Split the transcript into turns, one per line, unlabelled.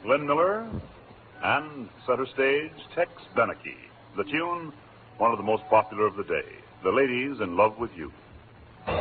Glenn Miller, and center stage, Tex Beneke. The tune, one of the most popular of the day, The Lady's in Love with You.